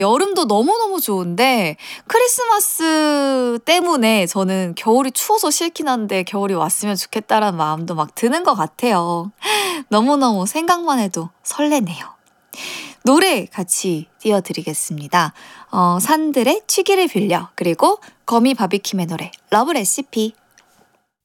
여름도 너무너무 좋은데 크리스마스 때문에 저는 겨울이 추워서 싫긴 한데 겨울이 왔으면 좋겠다라는 마음도 막 드는 것 같아요. 너무너무 생각만 해도 설레네요. 노래 같이 띄워드리겠습니다. 산들의 취기를 빌려 그리고 거미 바비킴의 노래 러브 레시피.